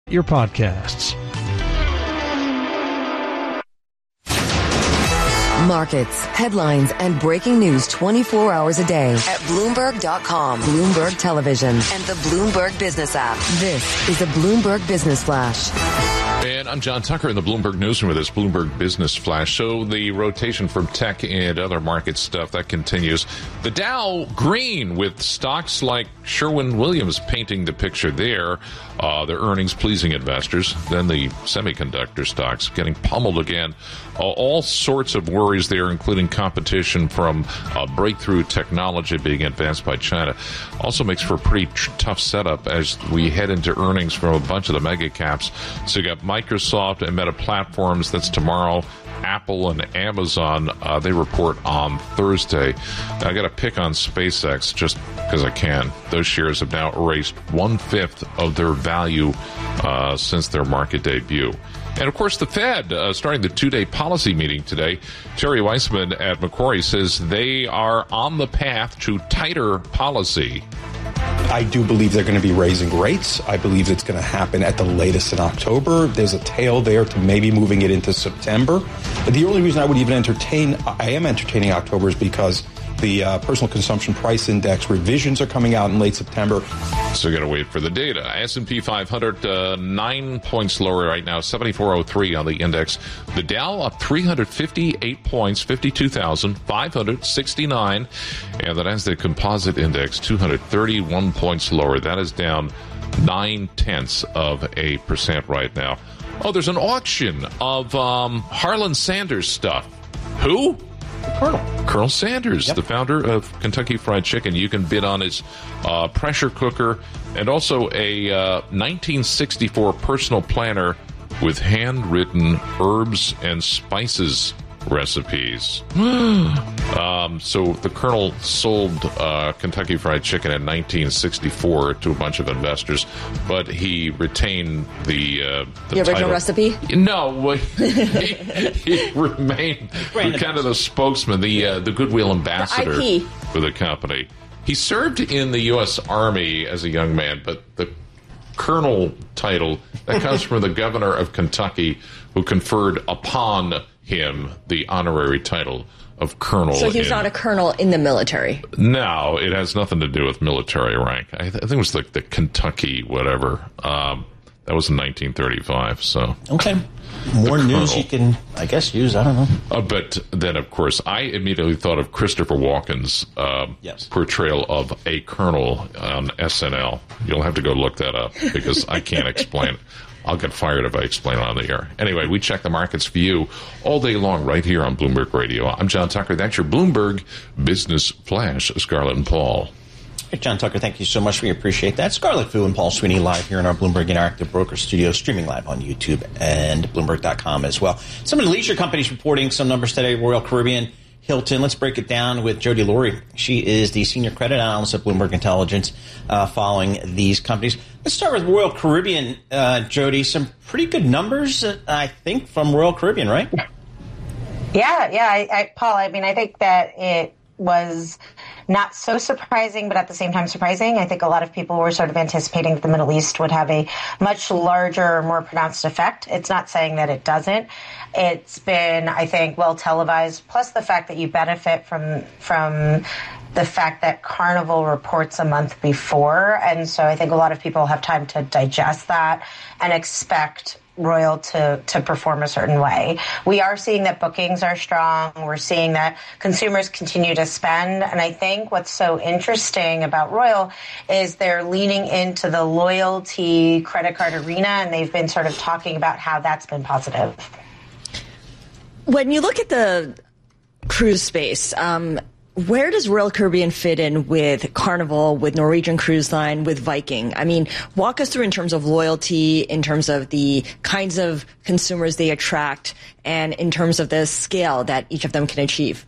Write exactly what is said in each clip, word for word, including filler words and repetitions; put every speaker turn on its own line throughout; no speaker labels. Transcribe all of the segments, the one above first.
your podcasts.
Markets, headlines, and breaking news twenty-four hours a day at Bloomberg dot com, Bloomberg Television, and the Bloomberg Business app. This is a Bloomberg Business Flash.
And I'm John Tucker in the Bloomberg Newsroom with this Bloomberg Business Flash. So the rotation from tech and other market stuff, that continues. The Dow green with stocks like Sherwin-Williams painting the picture there. Uh, their earnings pleasing investors. Then the semiconductor stocks getting pummeled again. Uh, all sorts of worries there, including competition from uh, breakthrough technology being advanced by China. Also makes for a pretty tr- tough setup as we head into earnings from a bunch of the mega caps. So you got Microsoft and Meta Platforms. That's tomorrow. Apple and Amazon, uh, they report on Thursday. Now, I got to pick on SpaceX just because I can. Those shares have now erased one-fifth of their value uh, since their market debut. And, of course, the Fed, uh, starting the two-day policy meeting today, Terry Weissman at Macquarie says they are on the path to tighter policy.
I do believe they're going to be raising rates. I believe it's going to happen at the latest in October. There's a tail there to maybe moving it into September. But the only reason I would even entertain, I am entertaining October is because the uh, personal consumption price index revisions are coming out in late September.
So got to wait for the data. S and P five hundred, uh, nine points lower right now, seventy-four oh three on the index. The Dow up three hundred fifty-eight points, fifty-two thousand five hundred sixty-nine. And the Nasdaq Composite Index, two hundred thirty-one points lower. That is down nine-tenths of a percent right now. Oh, there's an auction of um, Harlan Sanders stuff. Who?
Colonel.
Colonel Sanders,
yep.
The founder of Kentucky Fried Chicken. You can bid on his uh, pressure cooker and also a uh, nineteen sixty-four personal planner with handwritten herbs and spices recipes. um, so the Colonel sold uh, Kentucky Fried Chicken in nineteen sixty-four to a bunch of investors, but he retained the, uh, the,
the original
title.
recipe.
No, he, he remained kind of the spokesman, the uh, the goodwill ambassador
the I P
for the company. He served in the U S Army as a young man, but the Colonel title that comes from the governor of Kentucky, who conferred upon him the honorary title of colonel.
So he was
in,
not a colonel in the military.
No, it has nothing to do with military rank. I, th- I think it was like the Kentucky whatever. Um, that was in nineteen thirty-five. So
okay, more news you can, I guess, use. I don't know.
Uh, but then, of course, I immediately thought of Christopher Walken's uh,
yes.
portrayal of a colonel on S N L. You'll have to go look that up because I can't explain it. I'll get fired if I explain it on the air. Anyway, we check the markets for you all day long right here on Bloomberg Radio. I'm John Tucker. That's your Bloomberg Business Flash. Scarlett and Paul.
Hey, John Tucker, thank you so much. We appreciate that. Scarlett Fu and Paul Sweeney live here in our Bloomberg Interactive Broker Studio, streaming live on YouTube and Bloomberg dot com as well. Some of the leisure companies reporting some numbers today. Royal Caribbean, Hilton. Let's break it down with Jody Laurie. She is the senior credit analyst at Bloomberg Intelligence, uh, following these companies. Let's start with Royal Caribbean, uh, Jody. Some pretty good numbers, uh, I think, from Royal Caribbean, right?
Yeah, yeah, I, I, Paul. I mean, I think that it was not so surprising, but at the same time surprising. I think a lot of people were sort of anticipating that the Middle East would have a much larger, more pronounced effect. It's not saying that it doesn't. It's been, I think, well televised, plus the fact that you benefit from from the fact that Carnival reports a month before. And so I think a lot of people have time to digest that and expect Royal to, to perform a certain way. We are seeing that bookings are strong. We're seeing that consumers continue to spend. And I think what's so interesting about Royal is they're leaning into the loyalty credit card arena, and they've been sort of talking about how that's been positive.
When you look at the cruise space, um, where does Royal Caribbean fit in with Carnival, with Norwegian Cruise Line, with Viking? I mean, walk us through in terms of loyalty, in terms of the kinds of consumers they attract, and in terms of the scale that each of them can achieve.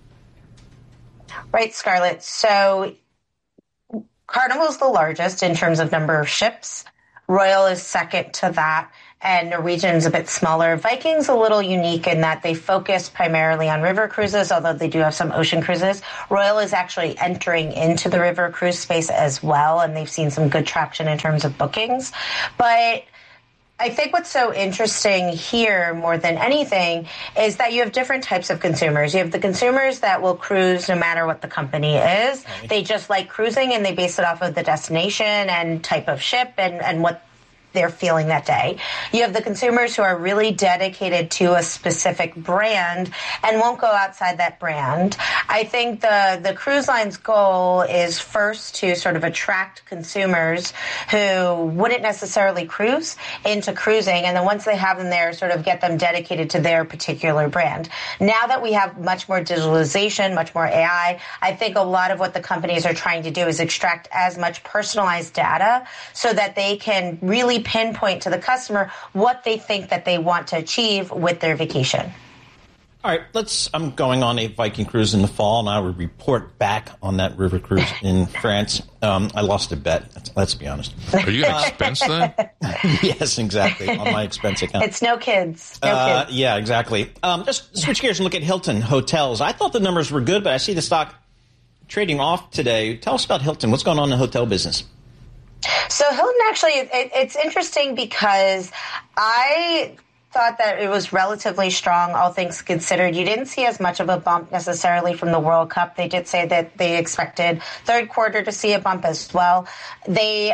Right, Scarlett. So Carnival's the largest in terms of number of ships. Royal is second to that, and Norwegian's a bit smaller. Viking's a little unique in that they focus primarily on river cruises, although they do have some ocean cruises. Royal is actually entering into the river cruise space as well, and they've seen some good traction in terms of bookings. But I think what's so interesting here more than anything is that you have different types of consumers. You have the consumers that will cruise no matter what the company is. Okay. They just like cruising and they base it off of the destination and type of ship and, and what they're feeling that day. You have the consumers who are really dedicated to a specific brand and won't go outside that brand. I think the, the cruise line's goal is first to sort of attract consumers who wouldn't necessarily cruise into cruising, and then once they have them there, sort of get them dedicated to their particular brand. Now that we have much more digitalization, much more A I, I think a lot of what the companies are trying to do is extract as much personalized data so that they can really pinpoint to the customer what they think that they want to achieve with their vacation.
All right, let's. I'm going on a Viking cruise in the fall, and I will report back on that river cruise in France. Um, I lost a bet. Let's, let's be honest.
Are you going to expense that?
Yes, exactly, on my expense account.
It's no kids. No
uh,
kids.
Yeah, exactly. Um, just switch gears and look at Hilton Hotels. I thought the numbers were good, but I see the stock trading off today. Tell us about Hilton. What's going on in the hotel business?
So Hilton, actually, it, it's interesting because I thought that it was relatively strong, all things considered. You didn't see as much of a bump necessarily from the World Cup. They did say that they expected third quarter to see a bump as well. They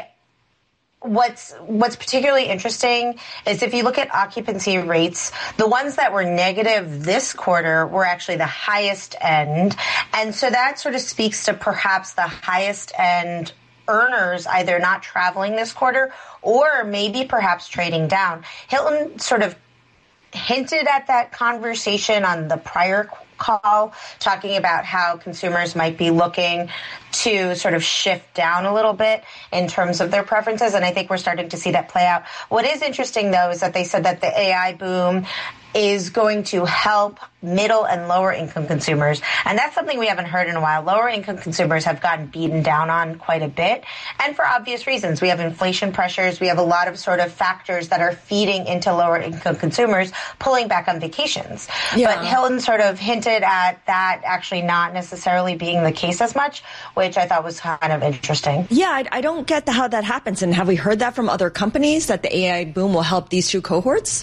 What's what's particularly interesting is if you look at occupancy rates, the ones that were negative this quarter were actually the highest end. And so that sort of speaks to perhaps the highest end earners either not traveling this quarter or maybe perhaps trading down. Hilton sort of hinted at that conversation on the prior call, talking about how consumers might be looking to sort of shift down a little bit in terms of their preferences, and I think we're starting to see that play out. What is interesting, though, is that they said that the A I boom is going to help middle and lower income consumers. And that's something we haven't heard in a while. Lower income consumers have gotten beaten down on quite a bit. And for obvious reasons. We have inflation pressures. We have a lot of sort of factors that are feeding into lower income consumers, pulling back on vacations. Yeah. But Hilton sort of hinted at that actually not necessarily being the case as much, which I thought was kind of interesting.
Yeah, I, I don't get the, how that happens. And have we heard that from other companies, that the A I boom will help these two cohorts?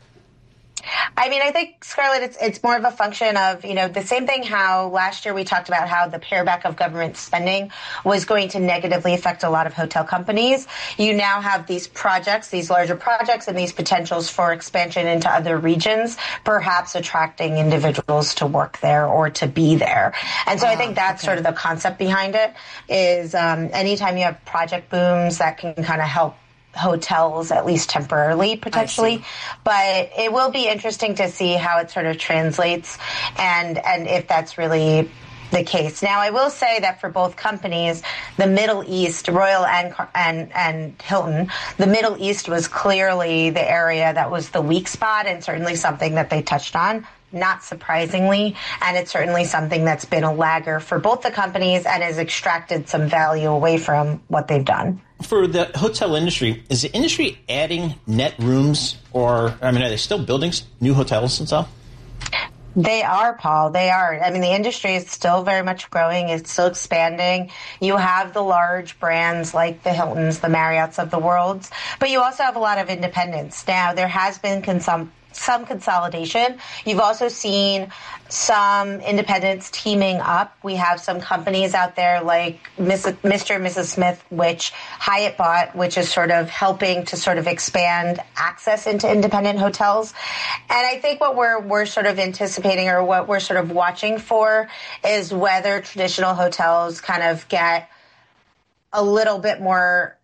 I mean, I think, Scarlett, it's it's more of a function of, you know, the same thing how last year we talked about how the pareback of government spending was going to negatively affect a lot of hotel companies. You now have these projects, these larger projects, and these potentials for expansion into other regions, perhaps attracting individuals to work there or to be there. And so uh, I think that's okay. sort of the concept behind it is um, anytime you have project booms that can kind of help hotels, at least temporarily, potentially. But it will be interesting to see how it sort of translates and, and if that's really the case. Now, I will say that for both companies, the Middle East, Royal and, and, and Hilton, the Middle East was clearly the area that was the weak spot and certainly something that they touched on. Not surprisingly, and it's certainly something that's been a lagger for both the companies and has extracted some value away from what they've done.
For the hotel industry, is the industry adding net rooms, or, I mean, are they still building new hotels and stuff?
They are, Paul. They are. I mean, the industry is still very much growing. It's still expanding. You have the large brands like the Hiltons, the Marriotts of the world, but you also have a lot of independents. Now, there has been consum- some consolidation. You've also seen some independents teaming up. We have some companies out there like Mister and Missus Smith, which Hyatt bought, which is sort of helping to sort of expand access into independent hotels. And I think what we're we're sort of anticipating, or what we're sort of watching for, is whether traditional hotels kind of get a little bit more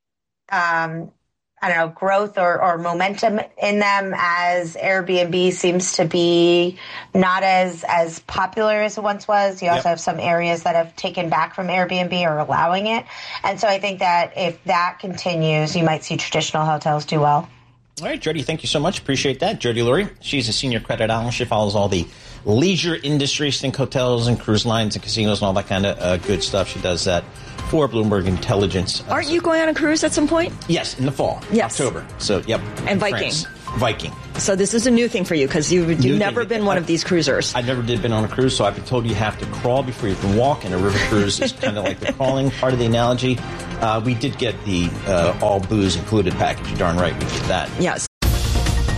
um I don't know, growth or, or momentum in them, as Airbnb seems to be not as, as popular as it once was. You also yep. have some areas that have taken back from Airbnb or allowing it. And so I think that if that continues, you might see traditional hotels do well.
All right, Jody, thank you so much. Appreciate that. Jody Lurie, she's a senior credit analyst. She follows all the leisure industries, think hotels and cruise lines and casinos and all that kind of uh, good stuff. She does that for Bloomberg Intelligence.
Aren't you going on a cruise at some point?
Yes, in the fall.
Yes.
October. So, yep.
And Viking.
France. Viking.
So this is a new thing for you, because you, you've never thing. been one I, of these cruisers.
I never did been on a cruise, so I've been told you have to crawl before you can walk, and a river cruise is kind of like the crawling part of the analogy. Uh, we did get the uh, all booze included package. You're darn right we did that.
Yes.